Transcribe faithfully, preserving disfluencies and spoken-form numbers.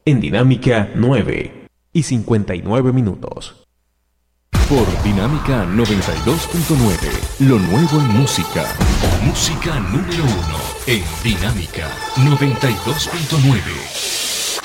en Dinámica nueve y cincuenta y nueve minutos. Por Dinámica noventa y dos punto nueve, lo nuevo en música. Música número uno en Dinámica noventa y dos punto nueve.